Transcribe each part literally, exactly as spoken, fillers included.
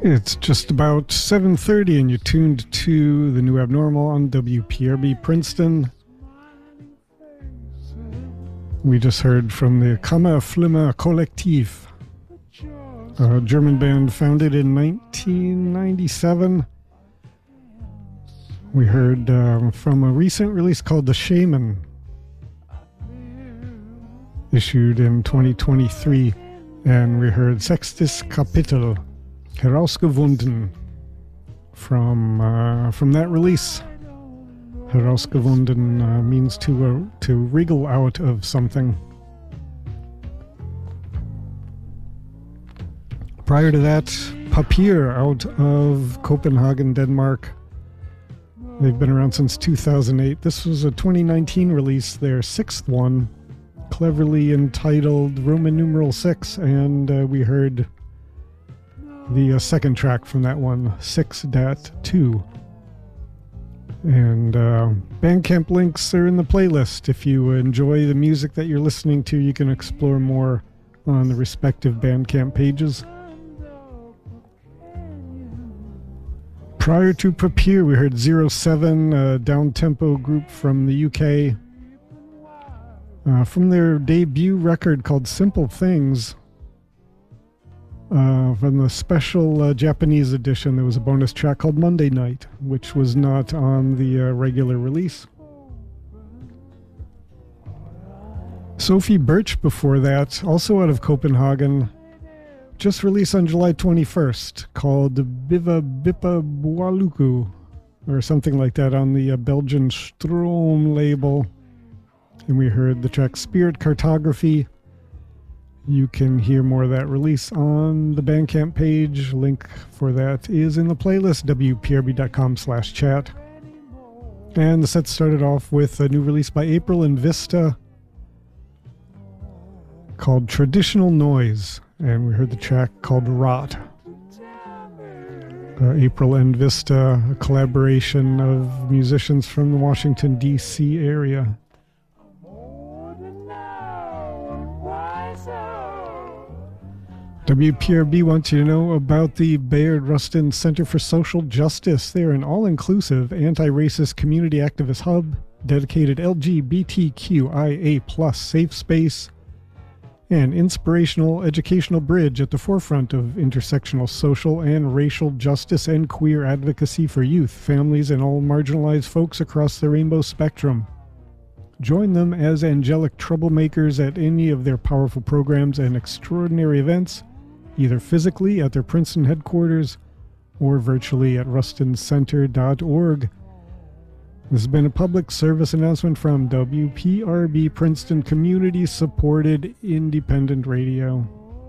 It's just about seven thirty and you're tuned to The New Abnormal on W P R B Princeton. We just heard from the Kammerflimmer Kollektiv, a German band founded in nineteen ninety-seven. We heard um, from a recent release called The Shaman, issued in twenty twenty-three, and we heard Sechstes Kapitel, Herausgewunden, from uh, from that release. Herausgewunden uh, means to uh, to wriggle out of something. Prior to that, Papier out of Copenhagen, Denmark. They've been around since two thousand eight. This was a twenty nineteen release, their sixth one, cleverly entitled Roman numeral six, and uh, we heard the uh, second track from that one, six point two. And uh, Bandcamp links are in the playlist. If you enjoy the music that you're listening to, you can explore more on the respective Bandcamp pages. Prior to Papier, we heard Zero Seven, a down-tempo group from the U K. Uh, from their debut record called Simple Things, uh, from the special uh, Japanese edition, there was a bonus track called Monday Night, which was not on the uh, regular release. Sophie Birch before that, also out of Copenhagen, just released on July twenty-first, called Biva Bippa Bualuku, or something like that, on the uh, Belgian Stroom label. And we heard the track Spirit Cartography. You can hear more of that release on the Bandcamp page. Link for that is in the playlist, w p r b dot com slash chat. And the set started off with a new release by April and Vista called Traditional Noise. And we heard the track called Rot. Uh, April and Vista, a collaboration of musicians from the Washington, D C area. W P R B wants you to know about the Bayard Rustin Center for Social Justice. They're an all-inclusive, anti-racist community activist hub, dedicated L G B T Q I A plus safe space, and inspirational educational bridge at the forefront of intersectional social and racial justice and queer advocacy for youth, families, and all marginalized folks across the rainbow spectrum. Join them as angelic troublemakers at any of their powerful programs and extraordinary events, either physically at their Princeton headquarters or virtually at rustin center dot org. This has been a public service announcement from W P R B Princeton community-supported independent radio.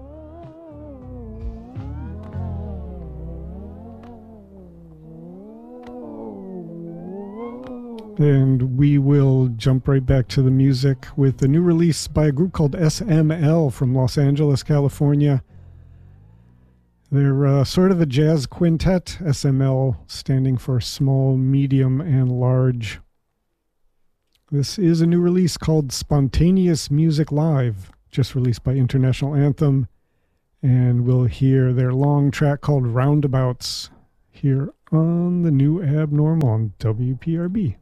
And we will jump right back to the music with the new release by a group called S M L from Los Angeles, California. They're uh, sort of a jazz quintet, S M L standing for small, medium, and large. This is a new release called Spontaneous Music Live, just released by International Anthem. And we'll hear their long track called Roundabouts here on the New Abnormal on W P R B.